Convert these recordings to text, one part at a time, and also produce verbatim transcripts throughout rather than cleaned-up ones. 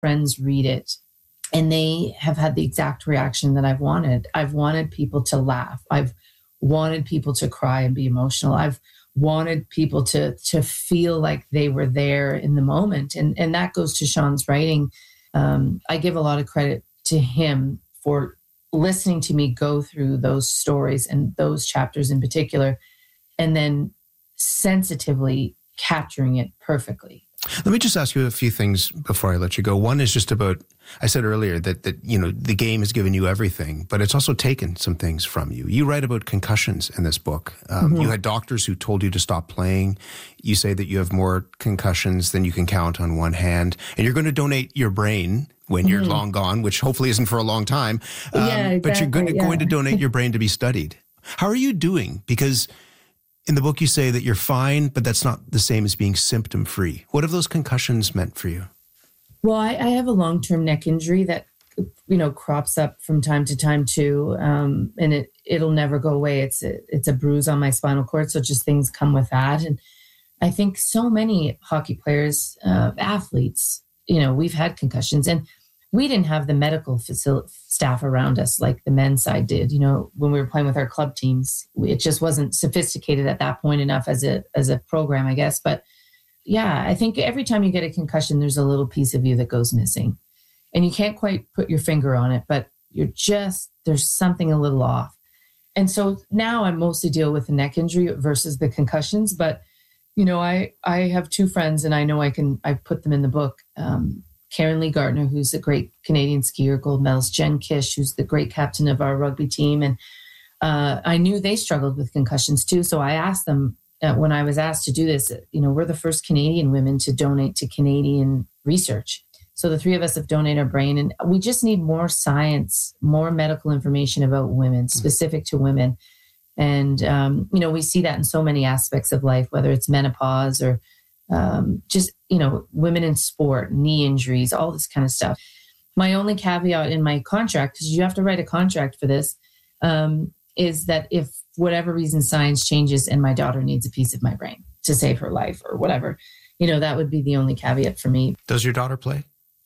friends read it and they have had the exact reaction that I've wanted. I've wanted people to laugh. I've wanted people to cry and be emotional. I've wanted people to to feel like they were there in the moment. And, and that goes to Sean's writing. Um, I give a lot of credit to him for listening to me go through those stories and those chapters in particular, and then sensitively capturing it perfectly. Let me just ask you a few things before I let you go. One is just about, I said earlier that, that, you know, the game has given you everything, but it's also taken some things from you. You write about concussions in this book. Um, mm-hmm. You had doctors who told you to stop playing. You say that you have more concussions than you can count on one hand, and you're going to donate your brain when you're mm-hmm. long gone, which hopefully isn't for a long time. Um, yeah, exactly, but you're going to, yeah. going to donate your brain to be studied. How are you doing? Because in the book, you say that you're fine, but that's not the same as being symptom-free. What have those concussions meant for you? Well, I, I have a long-term neck injury that, you know, crops up from time to time too, um, and it it'll never go away. It's a, it's a bruise on my spinal cord, so just things come with that. And I think so many hockey players, uh, athletes, you know, we've had concussions, and we didn't have the medical facility staff around us like the men's side did. You know, when we were playing with our club teams, it just wasn't sophisticated at that point enough as a as a program, I guess. But yeah, I think every time you get a concussion, there's a little piece of you that goes missing, and you can't quite put your finger on it, but you're just, there's something a little off. And so now I mostly deal with the neck injury versus the concussions. But, you know, I, I have two friends, and I know I can, I put them in the book. Um, Karen Lee Gardner, who's a great Canadian skier, gold medalist, Jen Kish, who's the great captain of our rugby team. And uh, I knew they struggled with concussions too. So I asked them uh, when I was asked to do this, you know, we're the first Canadian women to donate to Canadian research. So the three of us have donated our brain, and we just need more science, more medical information about women, specific to women. And, um, you know, we see that in so many aspects of life, whether it's menopause or um, just, you know, women in sport, knee injuries, all this kind of stuff. My only caveat in my contract, because you have to write a contract for this, um, is that if for whatever reason science changes and my daughter needs a piece of my brain to save her life or whatever, you know, that would be the only caveat for me. Does your daughter play?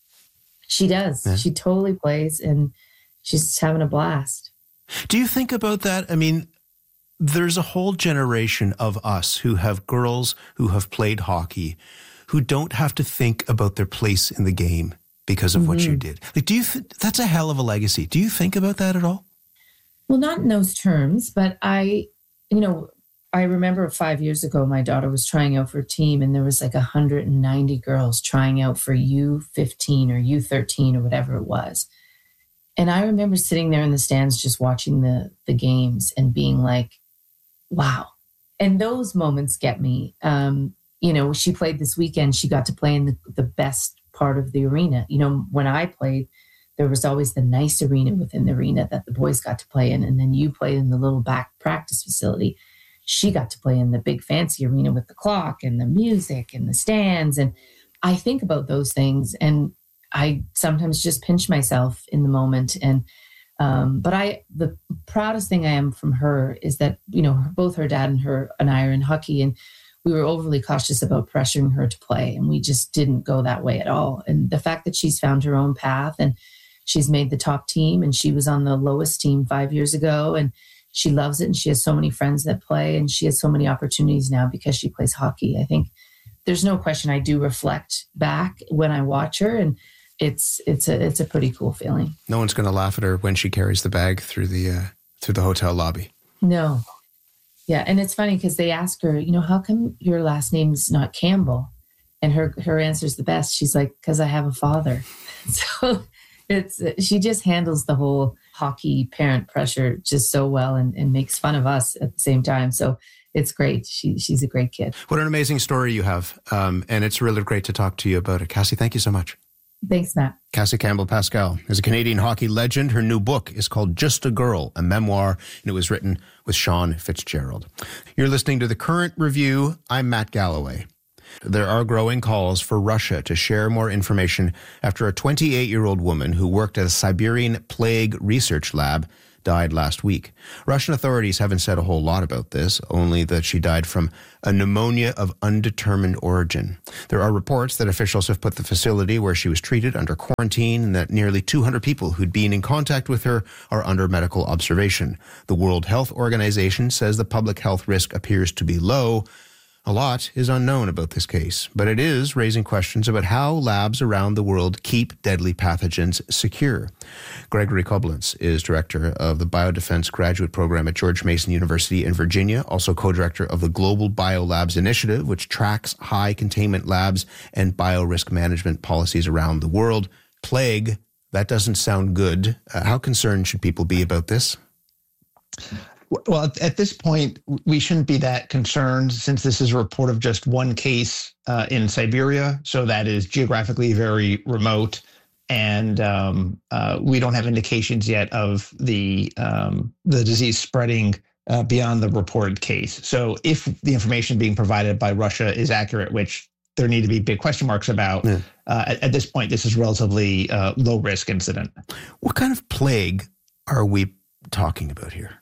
She does. Yeah. She totally plays, and she's having a blast. Do you think about that? I mean, there's a whole generation of us who have girls who have played hockey who don't have to think about their place in the game because of mm-hmm. what you did. Like, do you th- that's a hell of a legacy. Do you think about that at all? Well, not in those terms, but I, you know, I remember five years ago, my daughter was trying out for a team, and there was like one hundred ninety girls trying out for U fifteen or U thirteen or whatever it was. And I remember sitting there in the stands just watching the the games and being like, wow. And those moments get me. Um, you know, she played this weekend. She got to play in the, the best part of the arena. You know, when I played, there was always the nice arena within the arena that the boys got to play in. And then you played in the little back practice facility. She got to play in the big fancy arena with the clock and the music and the stands. And I think about those things, and I sometimes just pinch myself in the moment. And Um, but I, the proudest thing I am from her is that, you know, both her dad and her and I are in hockey, and we were overly cautious about pressuring her to play, and we just didn't go that way at all. And the fact that she's found her own path, and she's made the top team, and she was on the lowest team five years ago, and she loves it, and she has so many friends that play, and she has so many opportunities now because she plays hockey. I think there's no question I do reflect back when I watch her, and It's it's a it's a pretty cool feeling. No one's going to laugh at her when she carries the bag through the uh, through the hotel lobby. No, yeah, and it's funny because they ask her, you know, how come your last name's not Campbell? And her her answer's the best. She's like, because I have a father. So it's she just handles the whole hockey parent pressure just so well, and, and makes fun of us at the same time. So it's great. She she's a great kid. What an amazing story you have, um, and it's really great to talk to you about it, Cassie. Thank you so much. Thanks, Matt. Cassie Campbell-Pascall is a Canadian hockey legend. Her new book is called Just a Girl, a memoir, and it was written with Sean Fitzgerald. You're listening to The Current Review. I'm Matt Galloway. There are growing calls for Russia to share more information after a twenty-eight-year-old woman who worked at a Siberian plague research lab died last week. Russian authorities haven't said a whole lot about this, only that she died from a pneumonia of undetermined origin. There are reports that officials have put the facility where she was treated under quarantine and that nearly two hundred people who'd been in contact with her are under medical observation. The World Health Organization says the public health risk appears to be low. A lot is unknown about this case, but it is raising questions about how labs around the world keep deadly pathogens secure. Gregory Koblentz is director of the Biodefense Graduate Program at George Mason University in Virginia, also co-director of the Global Biolabs Initiative, which tracks high containment labs and biorisk management policies around the world. Plague, that doesn't sound good. Uh, how concerned should people be about this? Well, at this point, we shouldn't be that concerned since this is a report of just one case uh, in Siberia. So that is geographically very remote. And um, uh, we don't have indications yet of the um, the disease spreading uh, beyond the reported case. So if the information being provided by Russia is accurate, which there need to be big question marks about, yeah. uh, at, at this point, this is relatively uh, low risk incident. What kind of plague are we talking about here?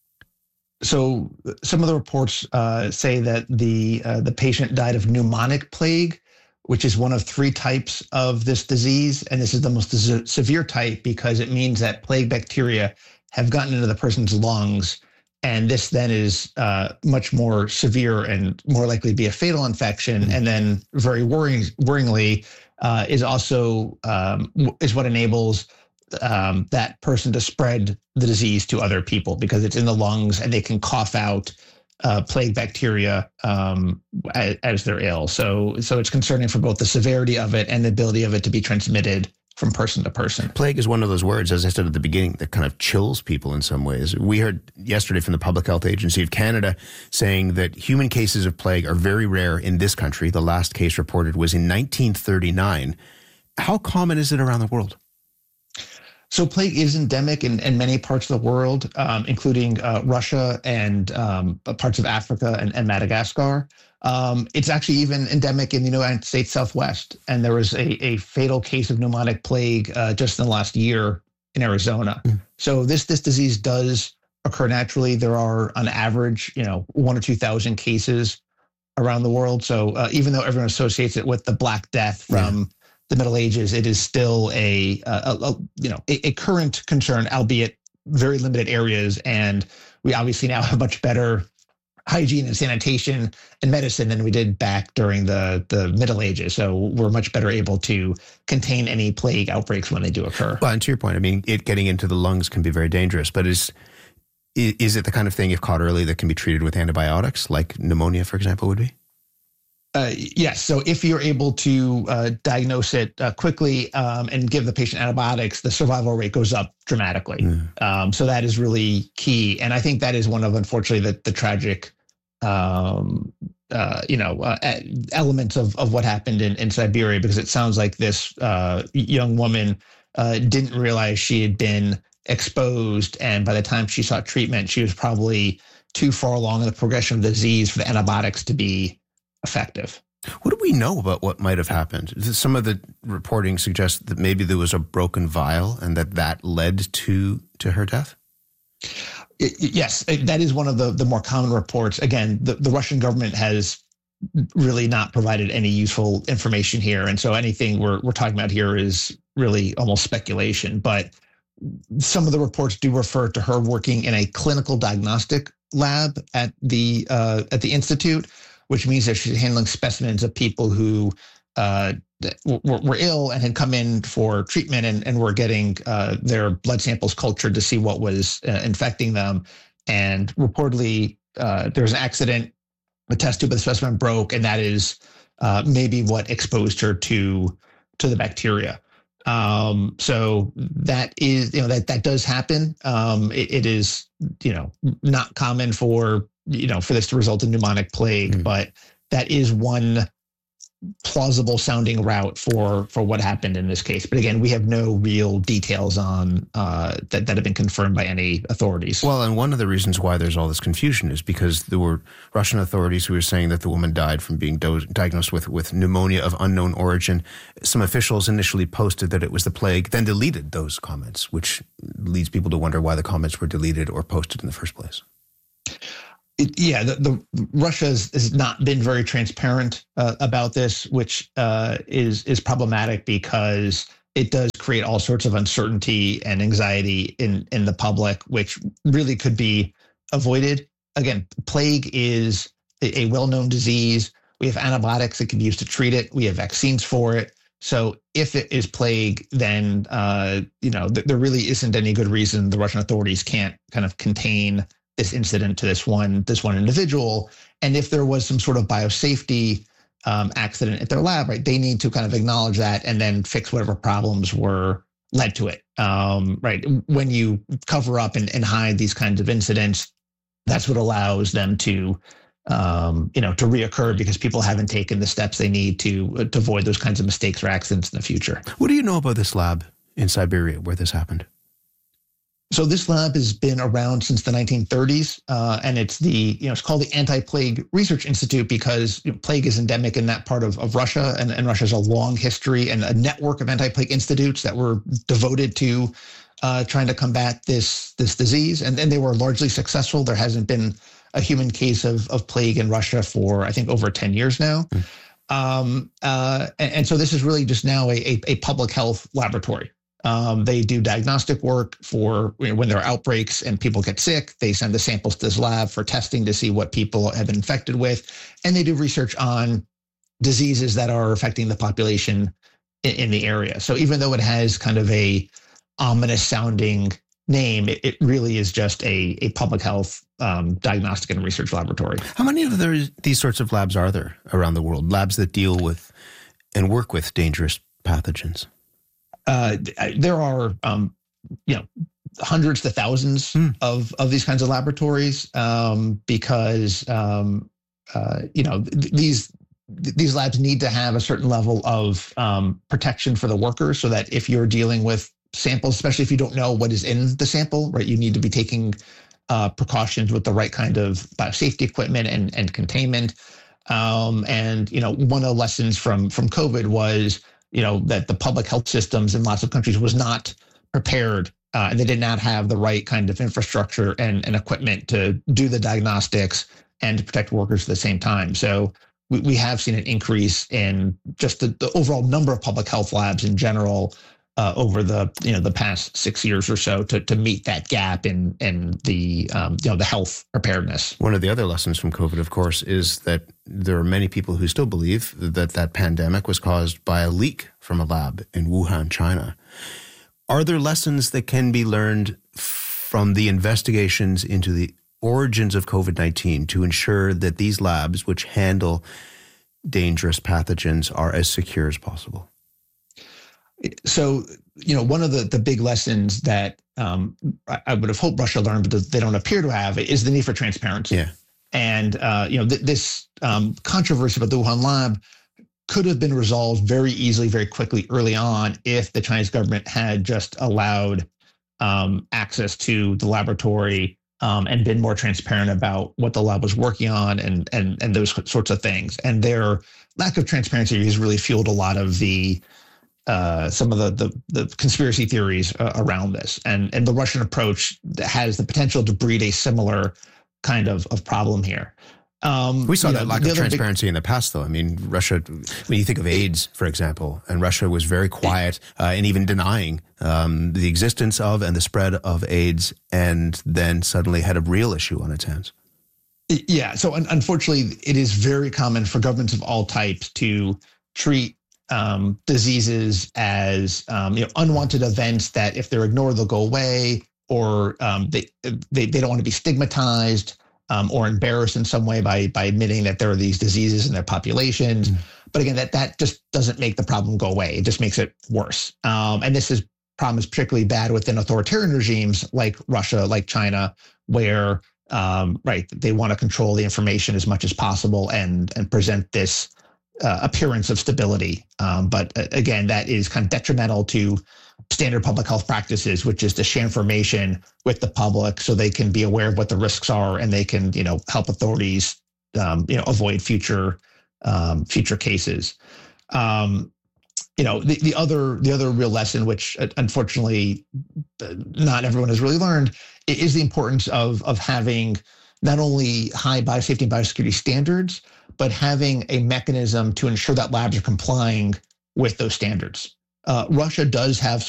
So some of the reports uh, say that the uh, the patient died of pneumonic plague, which is one of three types of this disease. And this is the most se- severe type because it means that plague bacteria have gotten into the person's lungs. And this then is uh, much more severe and more likely to be a fatal infection. Mm-hmm. And then very worrying, worryingly uh, is also um, is what enables Um, that person to spread the disease to other people because it's in the lungs and they can cough out uh, plague bacteria um, as, as they're ill. So, so it's concerning for both the severity of it and the ability of it to be transmitted from person to person. Plague is one of those words, as I said at the beginning, that kind of chills people in some ways. We heard yesterday from the Public Health Agency of Canada saying that human cases of plague are very rare in this country. The last case reported was in nineteen thirty-nine. How common is it around the world? So plague is endemic in, in many parts of the world, um, including uh, Russia and um, parts of Africa and, and Madagascar. Um, it's actually even endemic in the United States Southwest. And there was a, a fatal case of pneumonic plague uh, just in the last year in Arizona. Mm. So this this disease does occur naturally. There are, on average, you know, one or two thousand cases around the world. So uh, even though everyone associates it with the Black Death from yeah. the Middle Ages, it is still a, a, a you know a, a current concern, albeit very limited areas. And we obviously now have much better hygiene and sanitation and medicine than we did back during the, the Middle Ages. So we're much better able to contain any plague outbreaks when they do occur. Well, and to your point, I mean, it getting into the lungs can be very dangerous, but is is it the kind of thing, if caught early, that can be treated with antibiotics, like pneumonia, for example, would be? Uh, yes. So if you're able to uh, diagnose it uh, quickly um, and give the patient antibiotics, the survival rate goes up dramatically. Mm. Um, so that is really key. And I think that is one of, unfortunately, the, the tragic, um, uh, you know, uh, elements of, of what happened in, in Siberia, because it sounds like this uh, young woman uh, didn't realize she had been exposed. And by the time she sought treatment, she was probably too far along in the progression of the disease for the antibiotics to be effective. What do we know about what might have happened? Some of the reporting suggests that maybe there was a broken vial and that that led to to her death? Yes, that is one of the, the more common reports. Again, the, the Russian government has really not provided any useful information here. And so anything we're we're talking about here is really almost speculation. But some of the reports do refer to her working in a clinical diagnostic lab at the uh, at the institute, which means that she's handling specimens of people who uh, were, were ill and had come in for treatment and, and were getting uh, their blood samples cultured to see what was uh, infecting them. And reportedly, uh, there was an accident, the test tube of the specimen broke, and that is uh, maybe what exposed her to to the bacteria. Um, so that is, you know, that that does happen. Um, it, it is, you know, not common for you know, for this to result in pneumonic plague, mm. but that is one plausible sounding route for for what happened in this case. But again, we have no real details on uh, that that have been confirmed by any authorities. Well, and one of the reasons why there's all this confusion is because there were Russian authorities who were saying that the woman died from being do- diagnosed with, with pneumonia of unknown origin. Some officials initially posted that it was the plague, then deleted those comments, which leads people to wonder why the comments were deleted or posted in the first place. It, yeah, the, the Russia has, has not been very transparent uh, about this, which uh, is is problematic because it does create all sorts of uncertainty and anxiety in in the public, which really could be avoided. Again, plague is a, a well-known disease. We have antibiotics that can be used to treat it. We have vaccines for it. So if it is plague, then uh, you know th- there really isn't any good reason the Russian authorities can't kind of contain this incident to this one this one individual. And if there was some sort of biosafety um, accident at their lab, right, they need to kind of acknowledge that and then fix whatever problems were led to it. Um, right, when you cover up and, and hide these kinds of incidents, that's what allows them to, um, you know, to reoccur because people haven't taken the steps they need to uh, to avoid those kinds of mistakes or accidents in the future. What do you know about this lab in Siberia where this happened? So this lab has been around since the nineteen thirties, uh, and it's the, you know, it's called the Anti-Plague Research Institute because you know, plague is endemic in that part of, of Russia, and, and Russia has a long history and a network of anti-plague institutes that were devoted to uh, trying to combat this this disease, and then they were largely successful. There hasn't been a human case of, of plague in Russia for, I think, over ten years now. Mm. Um, uh, and, and so this is really just now a, a, a public health laboratory. Um, they do diagnostic work for you know, when there are outbreaks and people get sick. They send the samples to this lab for testing to see what people have been infected with. And they do research on diseases that are affecting the population in, in the area. So even though it has kind of a ominous sounding name, it, it really is just a, a public health um, diagnostic and research laboratory. How many of there, these sorts of labs are there around the world? Labs that deal with and work with dangerous pathogens? Uh, there are, um, you know, hundreds to thousands mm. of, of these kinds of laboratories um, because, um, uh, you know, th- these these labs need to have a certain level of um, protection for the workers so that if you're dealing with samples, especially if you don't know what is in the sample, right, you need to be taking uh, precautions with the right kind of biosafety equipment and, and containment. Um, and, you know, one of the lessons from from COVID was, you know, that the public health systems in lots of countries was not prepared uh, and they did not have the right kind of infrastructure and, and equipment to do the diagnostics and to protect workers at the same time. So we, we have seen an increase in just the, the overall number of public health labs in general uh, over the, you know, the past six years or so to, to meet that gap in, in the, um, you know, the health preparedness. One of the other lessons from COVID, of course, is that there are many people who still believe that that pandemic was caused by a leak from a lab in Wuhan, China. Are there lessons that can be learned from the investigations into the origins of COVID nineteen to ensure that these labs, which handle dangerous pathogens, are as secure as possible? So, you know, one of the, the big lessons that um, I, I would have hoped Russia learned, but they don't appear to have, is the need for transparency. Yeah. And, uh, you know, th- this um, controversy about the Wuhan lab could have been resolved very easily, very quickly early on if the Chinese government had just allowed um, access to the laboratory um, and been more transparent about what the lab was working on and, and, and those sorts of things. And their lack of transparency has really fueled a lot of the Uh, some of the, the the conspiracy theories uh, around this, and and the Russian approach has the potential to breed a similar kind of, of problem here. Um, we saw that know, lack of transparency big... in the past, though. I mean, Russia, when you think of AIDS, for example, and Russia was very quiet uh, and even denying um, the existence of and the spread of AIDS, and then suddenly had a real issue on its hands. Yeah, so un- unfortunately, it is very common for governments of all types to treat Um, diseases as um, you know, unwanted events that if they're ignored, they'll go away, or um, they, they they don't want to be stigmatized um, or embarrassed in some way by by admitting that there are these diseases in their populations. Mm. But again, that that just doesn't make the problem go away. It just makes it worse. Um, and this is problem is particularly bad within authoritarian regimes like Russia, like China, where um, right they want to control the information as much as possible and and present this uh, appearance of stability. Um, but uh, again, that is kind of detrimental to standard public health practices, which is to share information with the public so they can be aware of what the risks are and they can, you know, help authorities, um, you know, avoid future um, future cases. Um, you know, the, the other the other real lesson, which uh, unfortunately not everyone has really learned, is the importance of of having not only high biosafety and biosecurity standards, but having a mechanism to ensure that labs are complying with those standards. Uh, Russia does have some